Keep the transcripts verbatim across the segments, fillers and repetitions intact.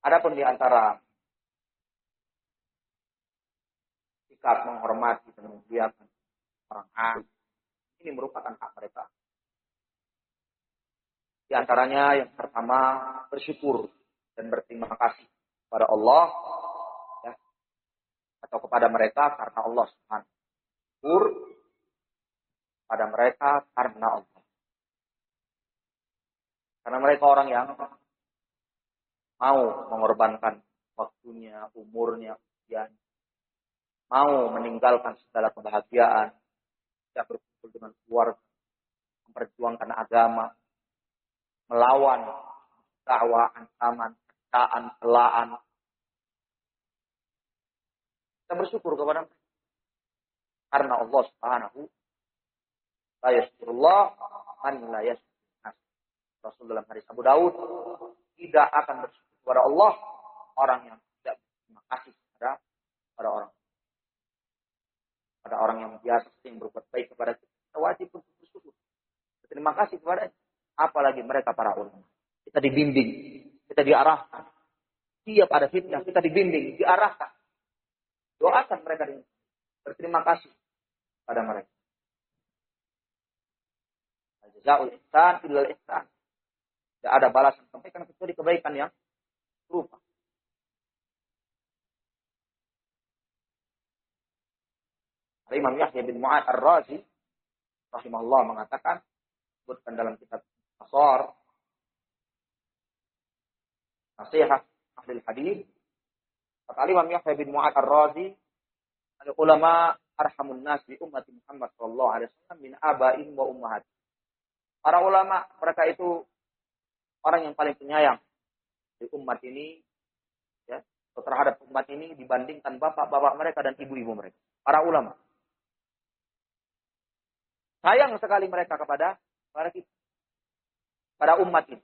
Adapun di antara sikap menghormati dan memuliakan orang alim, ini merupakan hak mereka. Di antaranya yang pertama bersyukur dan berterima kasih kepada Allah, ya, atau kepada mereka karena Allah Subhanahu. Syukur pada mereka karena Allah. Karena mereka orang yang mau mengorbankan waktunya, umurnya, usianya, mau meninggalkan segala kebahagiaan, tidak berkumpul dengan keluarga, memperjuangkan agama, melawan dakwah, ancaman, caan, celaan. Kita bersyukur kepada mereka. Karena Allah Subhanahu la yashkurullah man la yashkur. Rasul dalam hadis Abu Daud, tidak akan bersyukur kepada Allah orang yang tidak berterima kasih kepada pada orang. Pada orang yang biasa yang berbuat baik kepada kita, kita wajib untuk bersyukur. Terima kasih kepada, apalagi mereka para ulama. Kita dibimbing, kita diarahkan. Tiap ada fitnah, kita dibimbing, diarahkan. Doakan mereka dengan berterima kasih pada mereka. Jazaa'ul ihsan illal ihsan. Tidak ada balasan kebaikan kecuali kebaikan yang serupa. Imam Yahya bin Mu'ad Ar-Razi rahimahullah mengatakan, sebutkan dalam kitab Asar Nasihat Ahli Hadis, kata Imam Yahya bin Mu'ad Ar-Razi, al-ulama arhamun nas bi ummati Muhammad sallallahu alaihi wasallam min abaihim wa ummahat. Para ulama, mereka itu orang yang paling penyayang di umat ini, ya, terhadap umat ini dibandingkan bapak-bapak mereka dan ibu-ibu mereka. Para ulama sayang sekali mereka kepada para kita, pada umat ini.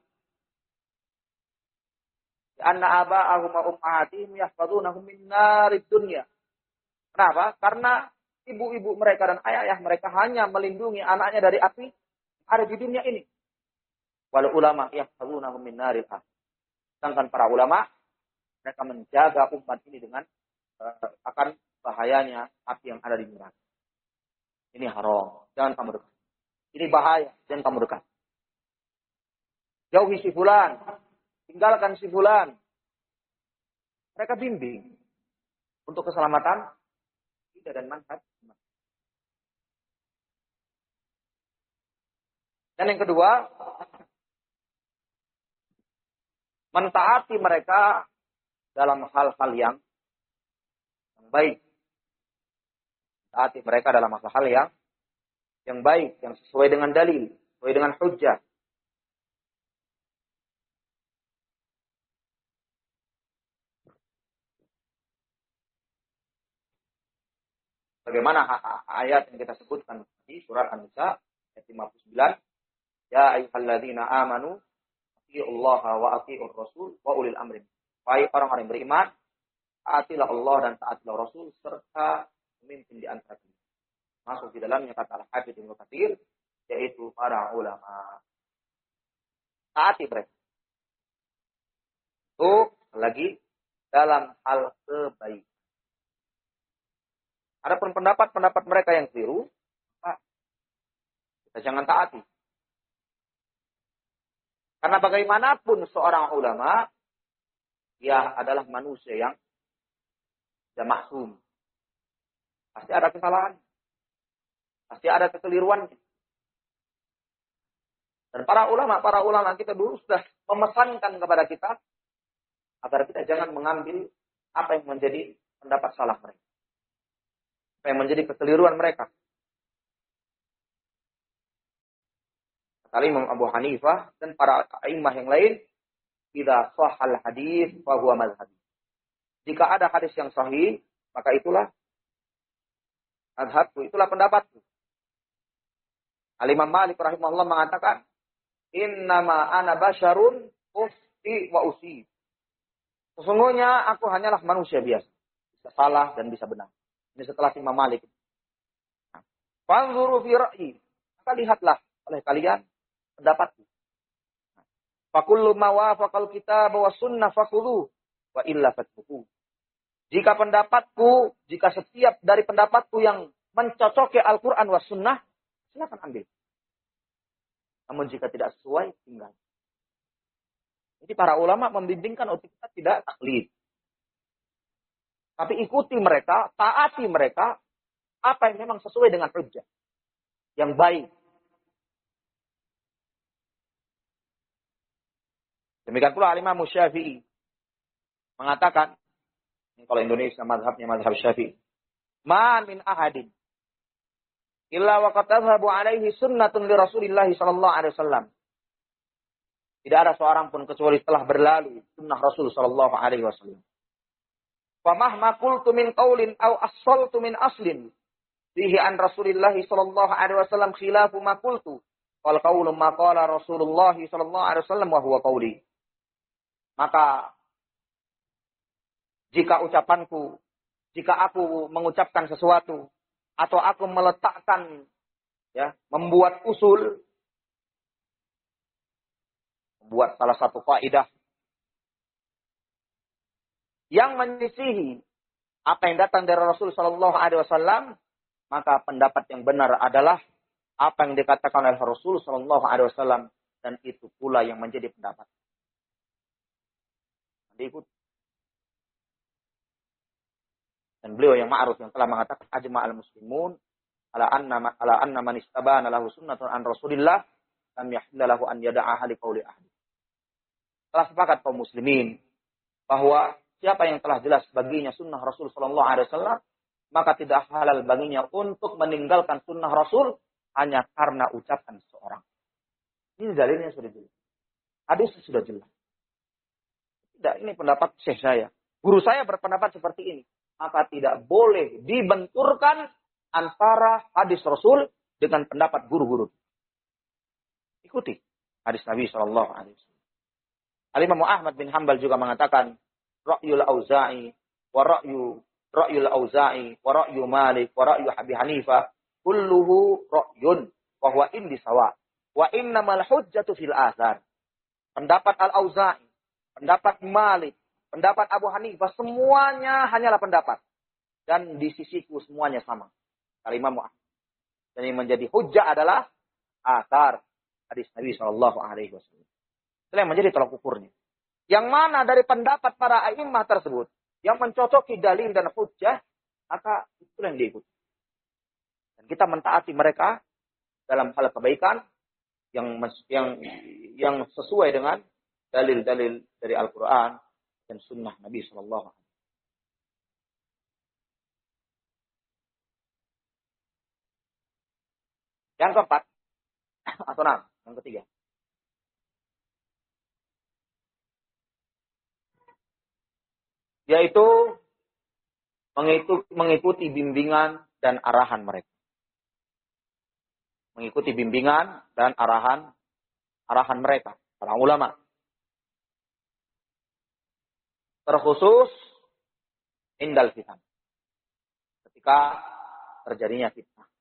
Anna aba'ahum wa ummahatihim yahfazunahum min narid dunya. Kenapa? Karena ibu-ibu mereka dan ayah-ayah mereka hanya melindungi anaknya dari api ada di dunia ini. Wal ulama yahfazunahum min naril akhirah. Sedangkan para ulama mereka menjaga umat ini dengan uh, akan bahayanya api yang ada di neraka. Ini haram, jangan kamu dekat. Ini bahaya, jangan kamu dekat. Jauhi si fulan, tinggalkan si fulan. Mereka bimbing untuk keselamatan kita dan manfaat. Dan yang kedua, mentaati mereka dalam hal-hal yang baik. Mentaati mereka dalam hal-hal yang yang baik, yang sesuai dengan dalil, sesuai dengan hujjah. Bagaimana ayat yang kita sebutkan di surat An-Nisa ayat lima puluh sembilan, ya ayyuhalladzina amanu atiiullaha wa atiiur rasul wa ulil amri. Wahai orang-orang yang beriman, taatilah Allah dan taatilah Rasul serta pemimpin di antara kalian. Masuk di dalamnya kata Al-Hafidz Ibnu Katsir, yaitu para ulama. Taati mereka. Itu lagi dalam hal kebaikan. Adapun pendapat-pendapat mereka yang keliru, kita jangan taati. Karena bagaimanapun seorang ulama, dia adalah manusia yang tidak maksum. Pasti ada kesalahan. Pasti ada kekeliruan. Dan para ulama, para ulama kita dulu sudah memesankan kepada kita agar kita jangan mengambil apa yang menjadi pendapat salah mereka. Apa yang menjadi kekeliruan mereka. Kata Imam Abu Hanifah dan para a'immah yang lain, idza shahhal hadis fa huwa mazhabi. Jika ada hadis yang sahih, maka itulah mazhabku, itulah pendapatku. Al-Imam Malik rahimahullah mengatakan, innama ana basyarun ufti wa usib. Sesungguhnya aku hanyalah manusia biasa, bisa salah dan bisa benar. Ini setelah Imam Malik. Fanzuru fi ra'yi, maka lihatlah oleh kalian pendapatku. Fakullu ma wafaqal kitab wa sunnah fakhudhu. wa illa fatruku. Jika pendapatku, jika setiap dari pendapatku yang mencocoki Al-Quran wa sunnah, silakan ambil. Namun jika tidak sesuai, tinggal. Jadi para ulama membimbingkan untuk kita tidak taklid. Tapi ikuti mereka, taati mereka, apa yang memang sesuai dengan hujjah. Yang baik. Demikian pula Al-Imam Syafi'i mengatakan, ini kalau Indonesia mazhabnya mazhab Syafi'i, ma min ahadin illa wa qad tadhhabu alaihi sunnatun li Rasulillah sallallahu alaihi wasallam. Tidak ada seorang pun kecuali telah berlalu sunnah Rasul sallallahu alaihi wasallam. Fa mahma qultu min qaulin aw assaltu min aslin fihi an Rasulillah sallallahu alaihi wasallam khilafu ma qultu wal qaulu ma qala Rasulullah sallallahu alaihi wasallam wa huwa qauli. Maka jika ucapanku, jika aku mengucapkan sesuatu atau aku meletakkan, ya, membuat usul, membuat salah satu kaidah yang menyisihi apa yang datang dari Rasul Shallallahu Alaihi Wasallam, maka pendapat yang benar adalah apa yang dikatakan oleh Rasul Shallallahu Alaihi Wasallam, dan itu pula yang menjadi pendapat. Diikut. Dan beliau yang ma'ruf yang telah mengatakan ajma'al muslimun ala anna ala anna man istabana lahu sunnatun an Rasulillah lam yahilla lahu an yada'aha li qauli ahad. Telah sepakat kaum muslimin bahwa siapa yang telah jelas baginya sunnah Rasul sallallahu alaihi wasallam, maka tidak halal baginya untuk meninggalkan sunnah Rasul hanya karena ucapan seseorang. Ini dalilnya sudah jelas. Hadis sudah jelas. Tidak, ini pendapat syekh saya. Guru saya berpendapat seperti ini. Maka tidak boleh dibenturkan antara hadis Rasul dengan pendapat guru-guru. Ikuti hadis Nabi shallallahu alaihi wasallam. Al-Imam Ahmad bin Hanbal juga mengatakan, ra'yul Auza'i wa ra'yu ra'yul Auza'i wa ra'yu Malik wa ra'yu Abi Hanifah kulluhu ra'yun wa huwa indi sawa wa innamal hujjatu fil athar. Pendapat Al-Auza'i, pendapat Malik, pendapat Abu Hanifah, semuanya hanyalah pendapat. Dan di sisiku semuanya sama. Kalimah Mu'ah. Dan yang menjadi hujjah adalah athar hadis Nabi shallallahu alaihi wasallam. Itulah yang menjadi tolak ukurnya. Yang mana dari pendapat para a'immah tersebut yang mencocoki dalil dan hujjah, maka itulah yang diikuti. Dan kita mentaati mereka dalam hal kebaikan yang yang yang sesuai dengan dalil-dalil dari Al-Quran dan Sunnah Nabi Sallallahu Alaihi Wasallam. Yang keempat, atau enam, yang ketiga. Yaitu mengikuti, mengikuti bimbingan dan arahan mereka. Mengikuti bimbingan dan arahan arahan mereka, para ulama. Terkhusus indal fitnah. Ketika terjadinya fitnah.